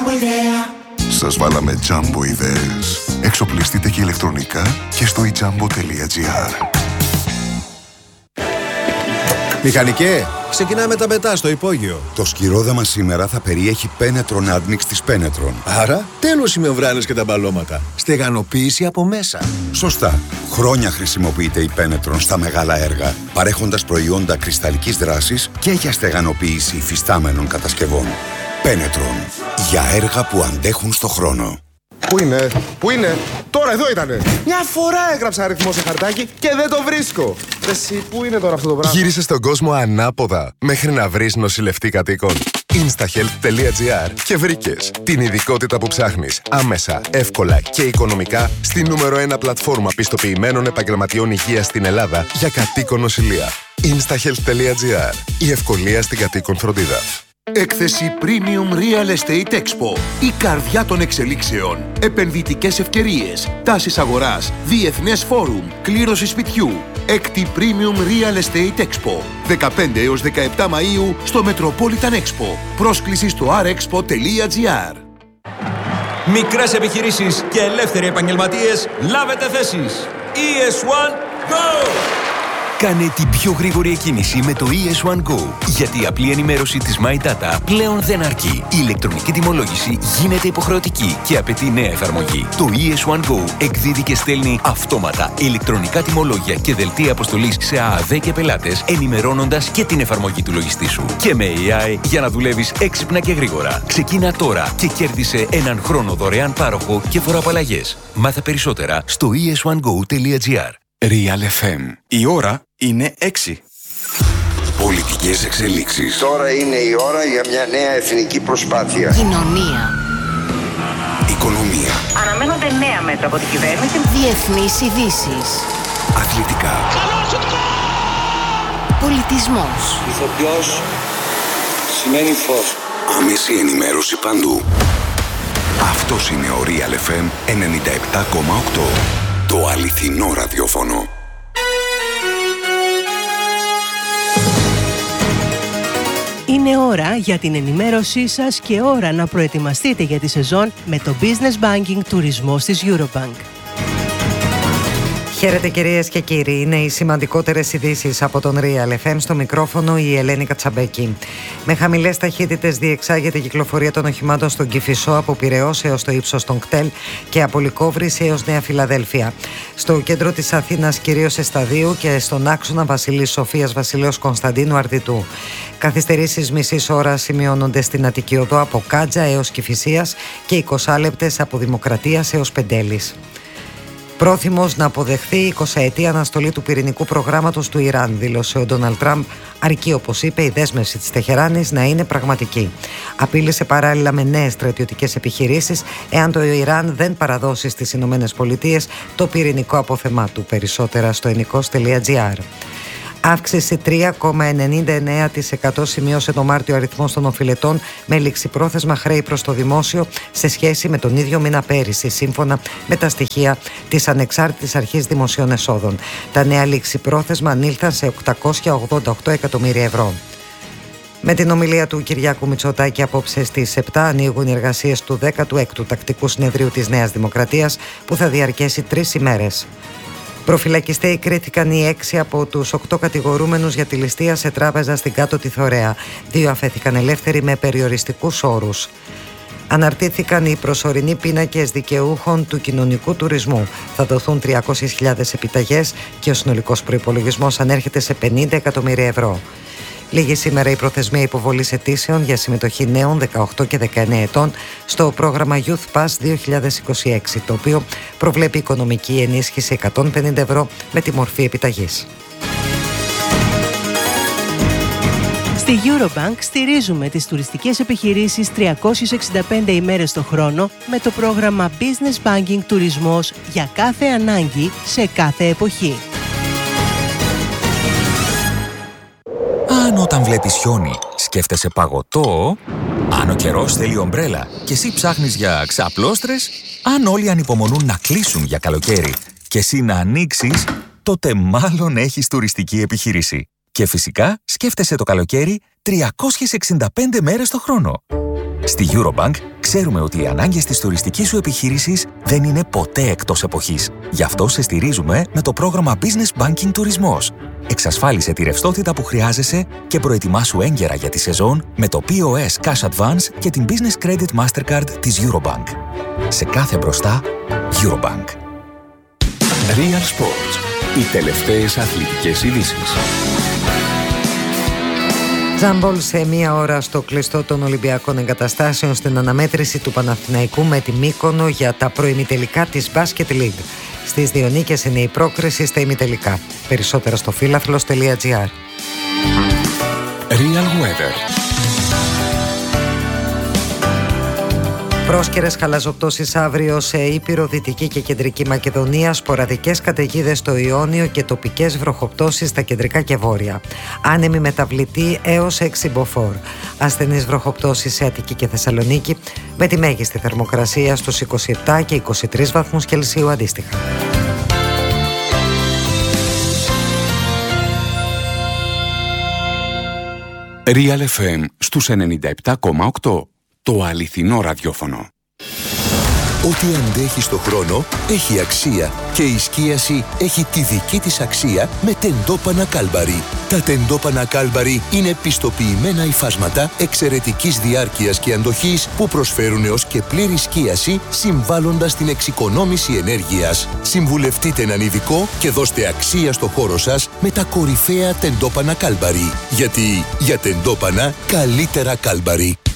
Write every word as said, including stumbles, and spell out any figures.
Jumbo Idea. Σας βάλαμε Jumbo ιδέες. Εξοπλιστείτε και ηλεκτρονικά και στο i jumbo τελεία gr. Μηχανικέ, ξεκινάμε τα πετά στο υπόγειο. Το σκυρόδεμα σήμερα θα περιέχει Penetron Admix της Penetron. Άρα, τέλος οι μεμβράνες και τα μπαλώματα. Στεγανοποίηση από μέσα. Σωστά. Χρόνια χρησιμοποιείται η Penetron στα μεγάλα έργα, παρέχοντας προϊόντα κρυσταλλικής δράσης και για στεγανοποίηση υφιστάμενων κατασκευών. Penetron. Για έργα που αντέχουν στο χρόνο. Πού είναι, πού είναι, τώρα εδώ ήτανε. Μια φορά έγραψα αριθμό σε χαρτάκι και δεν το βρίσκω. Εσύ, πού είναι τώρα αυτό το πράγμα. Γύρισε στον κόσμο ανάποδα μέχρι να βρεις νοσηλευτή κατοίκων. instahealth τελεία gr και βρήκες την ειδικότητα που ψάχνεις άμεσα, εύκολα και οικονομικά στη νούμερο ένα πλατφόρμα πιστοποιημένων επαγγελματιών υγείας στην Ελλάδα για κατοίκον νοσηλεία. instahealth τελεία gr. Η ευκολία στην κατοίκον φροντίδα. Έκθεση Premium Real Estate Expo. Η καρδιά των εξελίξεων. Επενδυτικές ευκαιρίες. Τάσεις αγοράς. Διεθνές φόρουμ. Κλήρωση σπιτιού. Έκτη Premium Real Estate Expo. δεκαπέντε έως δεκαεπτά Μαΐου στο Metropolitan Expo. Πρόσκληση στο αρ εξπο τελεία gr. Μικρές επιχειρήσεις και ελεύθεροι επαγγελματίες, λάβετε θέσεις. ι ες one Go! Κάνε την πιο γρήγορη εκκίνηση με το ι ες one Go. Γιατί η απλή ενημέρωση της My Data πλέον δεν αρκεί. Η ηλεκτρονική τιμολόγηση γίνεται υποχρεωτική και απαιτεί νέα εφαρμογή. Το ι ες one Go εκδίδει και στέλνει αυτόματα ηλεκτρονικά τιμολόγια και δελτία αποστολής σε ΑΑΔ και πελάτες, ενημερώνοντας και την εφαρμογή του λογιστή σου. Και με έι άι για να δουλεύεις έξυπνα και γρήγορα. Ξεκίνα τώρα και κέρδισε έναν χρόνο δωρεάν πάροχο και φοροαπαλλαγές. Μάθε περισσότερα στο ι ες one go τελεία gr. Real εφ εμ. Η ώρα είναι έξι. Πολιτικές εξελίξεις. Τώρα είναι η ώρα για μια νέα εθνική προσπάθεια. Κοινωνία. Οικονομία. Αναμένονται νέα μέτρα από την κυβέρνηση. Διεθνείς ειδήσεις. Αθλητικά. Πολιτισμός. Ηθοποιός σημαίνει φως. Άμεση ενημέρωση παντού. Αυτός είναι ο Real εφ εμ ενενήντα επτά κόμμα οκτώ. Το αληθινό ραδιόφωνο. Είναι ώρα για την ενημέρωσή σας και ώρα να προετοιμαστείτε για τη σεζόν με το Business Banking τουρισμός της Eurobank. Χαίρετε κυρίες και κύριοι, είναι οι σημαντικότερες ειδήσεις από τον Real εφ εμ, στο μικρόφωνο η Ελένη Κατσαμπέκη. Με χαμηλές ταχύτητες διεξάγεται η κυκλοφορία των οχημάτων στον Κηφισό από Πειραιώς έως το ύψος των Κτέλ και από Λυκόβρηση έως Νέα Φιλαδέλφια. Στο κέντρο της Αθήνας κυρίως Εσταδίου και στον άξονα Βασιλής Σοφίας Βασιλέως Κωνσταντίνου Αρδιτού. Καθυστερήσεις μισής ώρας σημειώνονται στην Αττική Οδό από Κάτζα έως Κηφισίας και είκοσι λεπτές από Δημοκρατίας έως Πεντέλης. Πρόθυμος να αποδεχθεί η εικοσαετή αναστολή του πυρηνικού προγράμματος του Ιράν, δήλωσε ο Ντόναλντ Τραμπ, αρκεί, όπως είπε, η δέσμευση της Τεχεράνης να είναι πραγματική. Απείλησε παράλληλα με νέες στρατιωτικές επιχειρήσεις εάν το Ιράν δεν παραδώσει στις Ηνωμένες Πολιτείες το πυρηνικό απόθεμά του. Περισσότερα στο ενικός τελεία gr. Αύξηση τρία κόμμα ενενήντα εννέα τοις εκατό σημείωσε το Μάρτιο αριθμός των οφειλετών με ληξιπρόθεσμα χρέη προς το δημόσιο σε σχέση με τον ίδιο μήνα πέρυσι, σύμφωνα με τα στοιχεία της Ανεξάρτητης Αρχής Δημοσίων Εσόδων. Τα νέα ληξιπρόθεσμα ανήλθαν σε οκτακόσια ογδόντα οκτώ εκατομμύρια ευρώ. Με την ομιλία του Κυριάκου Μητσοτάκη απόψε στις επτά ανοίγουν οι εργασίες του δέκατου έκτου Τακτικού Συνεδρίου της Νέας Δημοκρατίας, που θα διαρκέσει τρεις ημέρες. Προφυλακιστέοι κρίθηκαν οι έξι από τους οκτώ κατηγορούμενους για τη ληστεία σε τράπεζα στην Κάτω τη Θωρέα. Δύο αφέθηκαν ελεύθεροι με περιοριστικούς όρους. Αναρτήθηκαν οι προσωρινοί πίνακες δικαιούχων του κοινωνικού τουρισμού. Θα δοθούν τριακόσιες χιλιάδες επιταγές και ο συνολικός προϋπολογισμός ανέρχεται σε πενήντα εκατομμύρια ευρώ. Λίγη σήμερα η προθεσμία υποβολής αιτήσεων για συμμετοχή νέων δεκαοκτώ και δεκαεννέα ετών στο πρόγραμμα Youth Pass δύο χιλιάδες είκοσι έξι, το οποίο προβλέπει οικονομική ενίσχυση εκατόν πενήντα ευρώ με τη μορφή επιταγής. Στη Eurobank στηρίζουμε τις τουριστικές επιχειρήσεις τριακόσιες εξήντα πέντε ημέρες το χρόνο με το πρόγραμμα Business Banking Τουρισμός για κάθε ανάγκη σε κάθε εποχή. Αν όταν βλέπεις χιόνι σκέφτεσαι παγωτό, αν ο καιρός θέλει ομπρέλα και εσύ ψάχνεις για ξαπλώστρες, αν όλοι ανυπομονούν να κλείσουν για καλοκαίρι και εσύ να ανοίξεις, τότε μάλλον έχεις τουριστική επιχείρηση. Και φυσικά σκέφτεσαι το καλοκαίρι τριακόσιες εξήντα πέντε μέρες το χρόνο. Στη Eurobank ξέρουμε ότι οι ανάγκες της τουριστικής σου επιχείρησης δεν είναι ποτέ εκτός εποχής. Γι' αυτό σε στηρίζουμε με το πρόγραμμα Business Banking Τουρισμός. Εξασφάλισε τη ρευστότητα που χρειάζεσαι και προετοιμάσου έγκαιρα για τη σεζόν με το πι ο ες Cash Advance και την Business Credit Mastercard της Eurobank. Σε κάθε μπροστά, Eurobank. Real Sports. Οι τελευταίες αθλητικές ειδήσεις. Τζάμπολ σε μία ώρα στο κλειστό των Ολυμπιακών Εγκαταστάσεων στην αναμέτρηση του Παναθηναϊκού με τη Μύκονο για τα προημιτελικά της Basket League. Στις δύο νίκες είναι η πρόκριση στα ημιτελικά. Περισσότερα στο φίλαθλος τελεία τζι άρ. Real Weather. Πρόσκαιρες χαλαζοπτώσεις αύριο σε Ήπειρο, Δυτική και Κεντρική Μακεδονία, σποραδικές καταιγίδες στο Ιόνιο και τοπικές βροχοπτώσεις στα κεντρικά και βόρεια. Άνεμη μεταβλητή έως έξι μποφόρ. Ασθενείς βροχοπτώσεις σε Αττική και Θεσσαλονίκη, με τη μέγιστη θερμοκρασία στους είκοσι επτά και είκοσι τρεις βαθμούς Κελσίου αντίστοιχα. Real εφ εμ στους ενενήντα επτά κόμμα οκτώ. Το αληθινό ραδιόφωνο. Ό,τι αντέχει στο χρόνο έχει αξία και η σκίαση έχει τη δική της αξία με τεντόπανα Κάλμπαρι. Τα τεντόπανα Κάλμπαρι είναι πιστοποιημένα υφάσματα εξαιρετικής διάρκειας και αντοχής που προσφέρουν έως και πλήρη σκίαση συμβάλλοντας στην εξοικονόμηση ενέργειας. Συμβουλευτείτε έναν ειδικό και δώστε αξία στο χώρο σας με τα κορυφαία τεντόπανα Κάλμπαρι. Γιατί για τεντόπανα καλύτερα Κάλμπαρι.